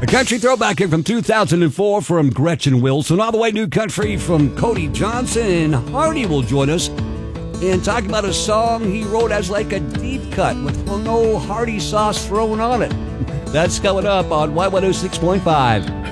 A country throwback here from 2004 from Gretchen Wilson. All the way new country from Cody Johnson. And Hardy will join us and talk about a song he wrote as like a deep cut with no Hardy sauce thrown on it. That's coming up on Y106.5.